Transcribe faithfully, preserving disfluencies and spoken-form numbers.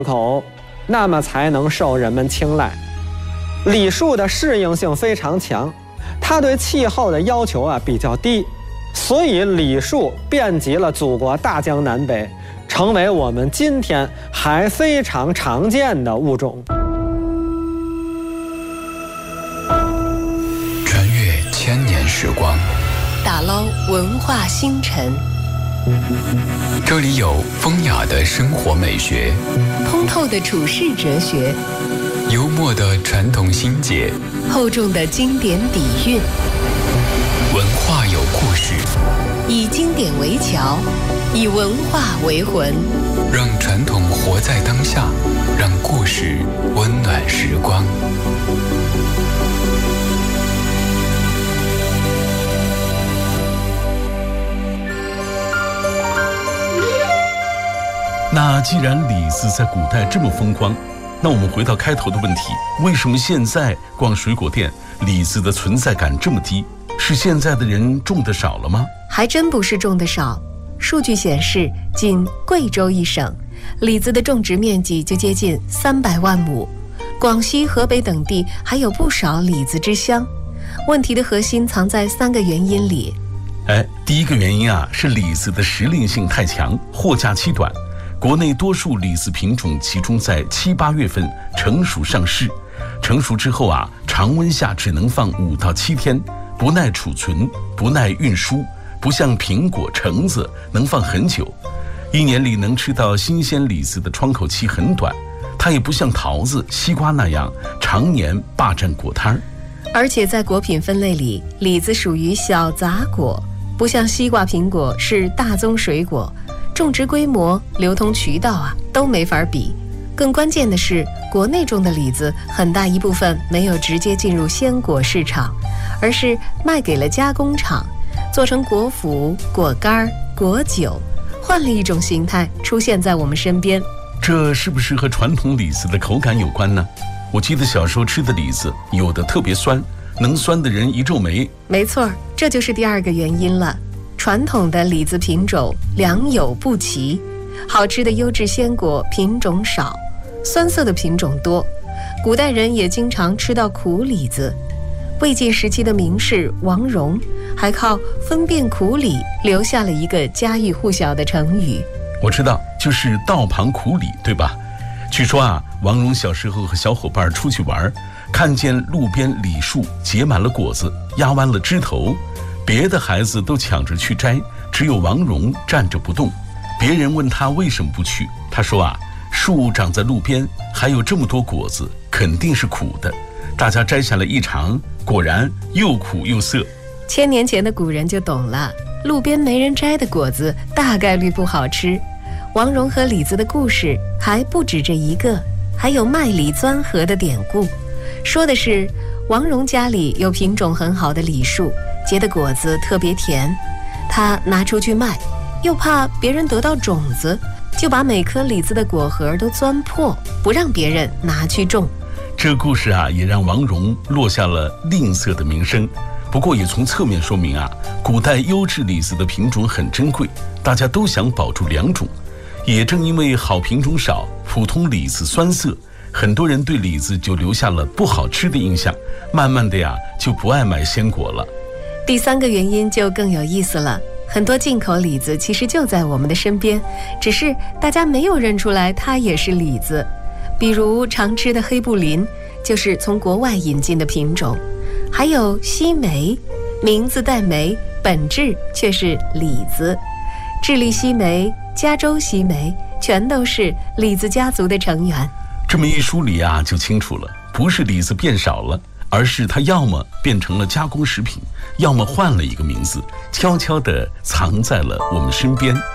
口，那么才能受人们青睐。李树的适应性非常强，它对气候的要求啊比较低，所以李树遍及了祖国大江南北，成为我们今天还非常常见的物种。 穿越千年时光， 打捞文化星辰。 这里有风雅的生活美学， 通透的处世哲学， 幽默的传统心结， 厚重的经典底蕴。 文化有故事， 以经典为桥，以文化为魂， 让传统活在当下，让故事温暖时光。 那既然李子在古代这么风光，那我们回到开头的问题，为什么现在逛水果店李子的存在感这么低？是现在的人种的少了吗？ 还真不是种的少。数据显示，仅贵州一省李子的种植面积就接近三百万亩，广西、河北等地还有不少李子之乡。问题的核心藏在三个原因里。 哎，第一个原因啊，是李子的时令性太强，货架期短。国内多数李子品种集中在七八月份成熟上市，成熟之后啊，常温下只能放五到七天，不耐储存，不耐运输，不像苹果、橙子能放很久。一年里能吃到新鲜李子的窗口期很短，它也不像桃子、西瓜那样常年霸占果摊儿。 而且在果品分类里，李子属于小杂果，不像西瓜、苹果是大宗水果。种植规模、流通渠道啊都没法比。更关键的是，国内种的李子很大一部分没有直接进入鲜果市场，而是卖给了加工厂，做成果脯、果干、果酒，换了一种形态出现在我们身边。 这是不是和传统李子的口感有关呢？我记得小时候吃的李子，有的特别酸，能酸的人一皱眉。 没错，这就是第二个原因了。传统的李子品种良莠不齐，好吃的优质鲜果品种少，酸涩的品种多。古代人也经常吃到苦李子。魏晋时期的名士王戎还靠分辨苦李留下了一个家喻户晓的成语。 我知道，就是道旁苦李，对吧？据说啊，王戎小时候和小伙伴出去玩，看见路边李树结满了果子，压弯了枝头，别的孩子都抢着去摘，只有王戎站着不动。别人问他为什么不去，他说啊，树长在路边，还有这么多果子，肯定是苦的。大家摘下来一尝，果然又苦又涩。 千年前的古人就懂了，路边没人摘的果子大概率不好吃。王戎和李子的故事还不止这一个，还有卖李钻核的典故。说的是王戎家里有品种很好的李树，结的果子特别甜，他拿出去卖，又怕别人得到种子，就把每颗李子的果核都钻破，不让别人拿去种。 这故事啊，也让王戎落下了吝啬的名声。不过也从侧面说明啊，古代优质李子的品种很珍贵，大家都想保住良种。也正因为好品种少，普通李子酸涩，很多人对李子就留下了不好吃的印象，慢慢的呀，就不爱买鲜果了。 第三个原因就更有意思了，很多进口李子其实就在我们的身边，只是大家没有认出来它也是李子。比如常吃的黑布林，就是从国外引进的品种。还有西梅，名字带梅，本质却是李子。智利西梅、加州西梅全都是李子家族的成员。 这么一梳理啊，就清楚了，不是李子变少了，而是它要么变成了加工食品，要么换了一个名字，悄悄地藏在了我们身边。